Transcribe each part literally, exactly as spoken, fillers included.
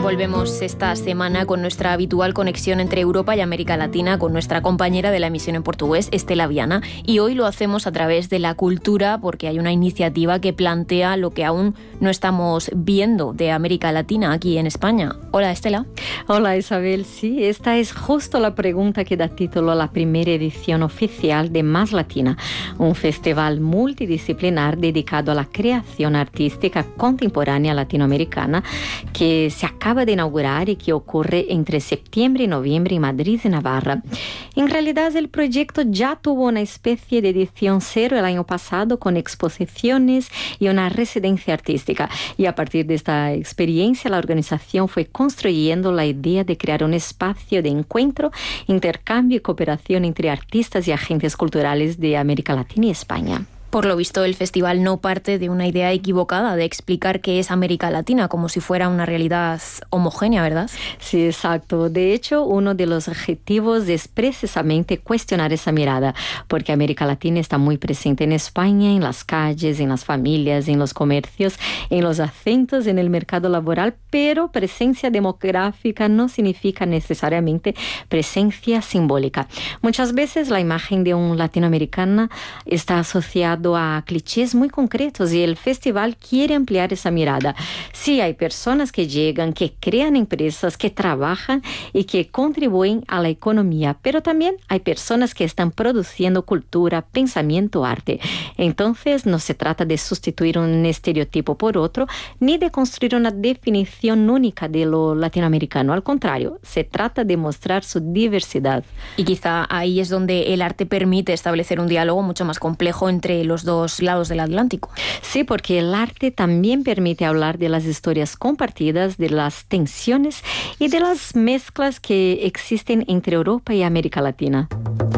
Volvemos esta semana con nuestra habitual conexión entre Europa y América Latina con nuestra compañera de la emisión en portugués, Estela Viana, y hoy lo hacemos a través de la cultura porque hay una iniciativa que plantea lo que aún no estamos viendo de América Latina aquí en España. Hola, Estela. Hola, Isabel. Sí, esta es justo la pregunta que da título a la primera edición oficial de Más Latina, un festival multidisciplinar dedicado a la creación artística contemporánea latinoamericana que se acaba de inaugurar y que ocurre entre septiembre y noviembre en Madrid y Navarra. En realidad, el proyecto ya tuvo una especie de edición cero el año pasado con exposiciones y una residencia artística. Y a partir de esta experiencia, la organización fue construyendo la idea de crear un espacio de encuentro, intercambio y cooperación entre artistas y agentes culturales de América Latina y España. Por lo visto, el festival no parte de una idea equivocada de explicar qué es América Latina, como si fuera una realidad homogénea, ¿verdad? Sí, exacto. De hecho, uno de los objetivos es precisamente cuestionar esa mirada, porque América Latina está muy presente en España, en las calles, en las familias, en los comercios, en los acentos, en el mercado laboral, pero presencia demográfica no significa necesariamente presencia simbólica. Muchas veces la imagen de un latinoamericano está asociada a clichés muy concretos y el festival quiere ampliar esa mirada. Sí, hay personas que llegan, que crean empresas, que trabajan y que contribuyen a la economía, pero también hay personas que están produciendo cultura, pensamiento, arte. Entonces, no se trata de sustituir un estereotipo por otro, ni de construir una definición única de lo latinoamericano. Al contrario, se trata de mostrar su diversidad. Y quizá ahí es donde el arte permite establecer un diálogo mucho más complejo entre los dos lados del Atlántico. Sí, porque el arte también permite hablar de las historias compartidas, de las tensiones y de las mezclas que existen entre Europa y América Latina.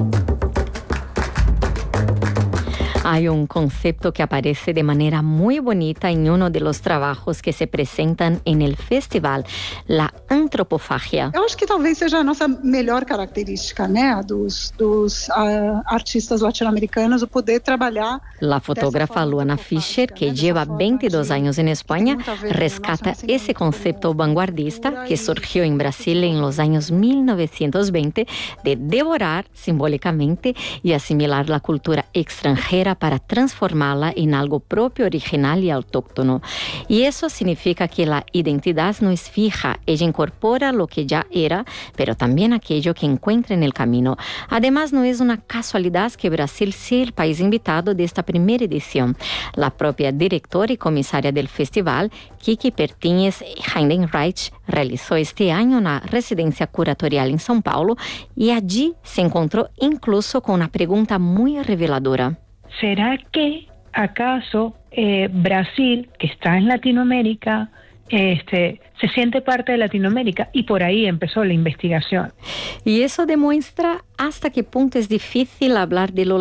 Hay un concepto que aparece de manera muy bonita en uno de los trabajos que se presentan en el festival, la antropofagia. Eu acho que talvez seja a nossa melhor característica, né, dos, dos uh, artistas latino-americanos, o poder trabalhar. La fotógrafa Luana Fischer, que lleva veintidós años en España, rescata ese concepto vanguardista que surgió en Brasil en los años mil novecientos veinte de devorar simbólicamente y asimilar la cultura extranjera para transformarla en algo propio, original y autóctono. Y eso significa que la identidad no es fija, ella incorpora lo que ya era, pero también aquello que encuentra en el camino. Además, no es una casualidad que Brasil sea el país invitado de esta primera edición. La propia directora y comisaria del festival, Kiki Pertínez Heidenreich, realizó este año una residencia curatorial en São Paulo y allí se encontró incluso con una pregunta muy reveladora. ¿Será que acaso eh, Brasil, que está en Latinoamérica, este, se siente parte de Latinoamérica? Y por ahí empezó la investigación. Y eso demuestra hasta qué punto es difícil hablar de lo